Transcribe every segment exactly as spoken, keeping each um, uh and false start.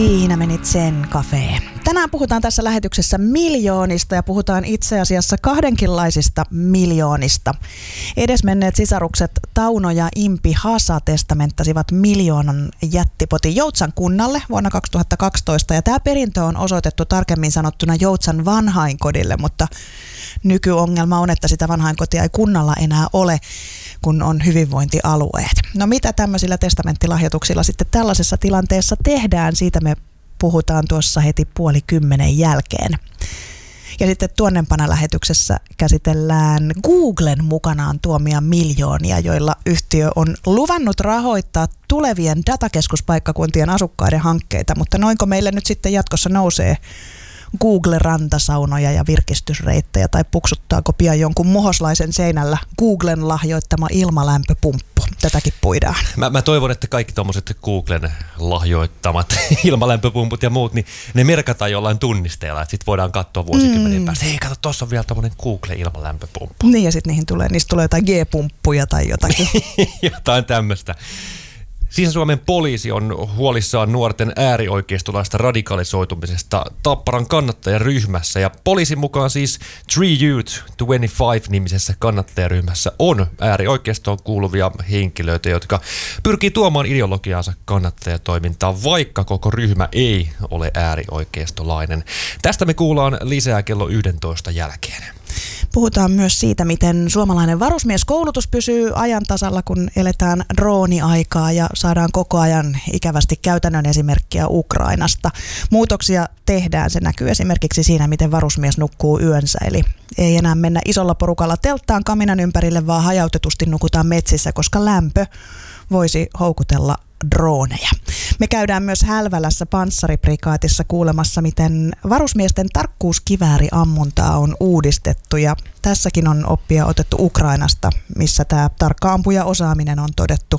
Siinä menit sen kafee. Tänään puhutaan tässä lähetyksessä miljoonista ja puhutaan itse asiassa kahdenkinlaisista miljoonista. Edesmenneet sisarukset Tauno ja Impi Hasa testamenttasivat miljoonan jättipotin Joutsan kunnalle vuonna kaksituhattakaksitoista ja tämä perintö on osoitettu tarkemmin sanottuna Joutsan vanhainkodille, mutta nykyongelma on, että sitä vanhainkotia ei kunnalla enää ole, kun on hyvinvointialueet. No mitä tämmöisillä testamenttilahjoituksilla sitten tällaisessa tilanteessa tehdään, siitä me puhutaan tuossa heti puoli kymmenen jälkeen. Ja sitten tuonnempana lähetyksessä käsitellään Googlen mukanaan tuomia miljoonia, joilla yhtiö on luvannut rahoittaa tulevien datakeskuspaikkakuntien asukkaiden hankkeita, mutta noinko meille nyt sitten jatkossa nousee Google-rantasaunoja ja virkistysreittejä tai puksuttaako pian jonkun muhoslaisen seinällä Googlen lahjoittama ilmalämpöpumppu? Tätäkin puidaan. Mä, mä toivon, että kaikki tommoset Googlen lahjoittamat ilmalämpöpumput ja muut, niin ne merkataan jollain tunnisteella, että sit voidaan katsoa vuosikymmenien mm. päästä. Hei, kato, tossa on vielä tommonen Google-ilmalämpöpumppu. Niin ja sit niihin tulee, niistä tulee jotain G-pumppuja tai jotakin. Jotain tämmöistä. Sisä-Suomen poliisi on huolissaan nuorten äärioikeistolaista radikalisoitumisesta Tapparan kannattajaryhmässä. Ja poliisin mukaan siis Tree Youth kaksikymmentäviisi-nimisessä kannattajaryhmässä on äärioikeistoon kuuluvia henkilöitä, jotka pyrkii tuomaan ideologiaansa kannattajatoimintaan, vaikka koko ryhmä ei ole äärioikeistolainen. Tästä me kuullaan lisää kello yksitoista jälkeen. Puhutaan myös siitä, miten suomalainen varusmieskoulutus pysyy ajan tasalla, kun eletään drooniaikaa ja saadaan koko ajan ikävästi käytännön esimerkkiä Ukrainasta. Muutoksia tehdään, se näkyy esimerkiksi siinä, miten varusmies nukkuu yönsä, eli ei enää mennä isolla porukalla telttaan kaminan ympärille, vaan hajautetusti nukutaan metsissä, koska lämpö voisi houkutella drooneja. Me käydään myös Hälvälässä panssariprikaatissa kuulemassa, miten varusmiesten tarkkuuskivääriammuntaa on uudistettu ja tässäkin on oppia otettu Ukrainasta, missä tämä tarkka ampuja osaaminen on todettu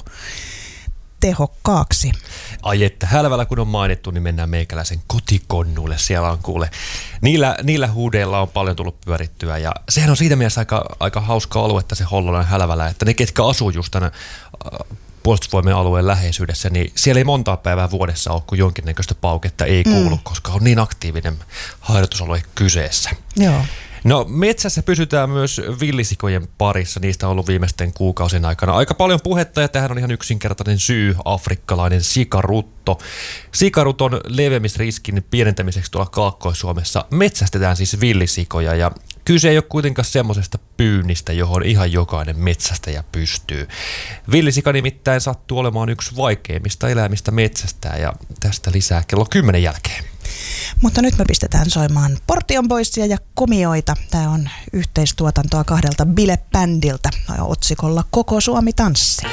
tehokkaaksi. Ai että, Hälvälä kun on mainittu, niin mennään meikäläisen kotikonnuille. Siellä on kuule, niillä, niillä huudeilla on paljon tullut pyörittyä ja sehän on siitä mielessä aika, aika hauska aluetta se Hollolan Hälvälä, että ne ketkä asuu just tänä äh, puolustusvoimien alueen läheisyydessä, niin siellä ei montaa päivää vuodessa ole, kun jonkinnäköistä pauketta ei kuulu, mm. koska on niin aktiivinen harjoitusalue kyseessä. Joo. No metsässä pysytään myös villisikojen parissa, niistä on ollut viimeisten kuukausien aikana aika paljon puhetta ja tähän on ihan yksinkertainen syy, afrikkalainen sikarutto. Sikaruton leviämisriskin pienentämiseksi tuolla Kaakkois-Suomessa metsästetään siis villisikoja ja kyse ei ole kuitenkaan semmoisesta pyynnistä, johon ihan jokainen metsästäjä pystyy. Villisika nimittäin sattuu olemaan yksi vaikeimmista eläimistä metsästää ja tästä lisää kello kymmenen jälkeen. Mutta nyt me pistetään soimaan Portion Boysia ja Komioita. Tämä on yhteistuotantoa kahdelta bile-bändiltä otsikolla Koko Suomi tanssii.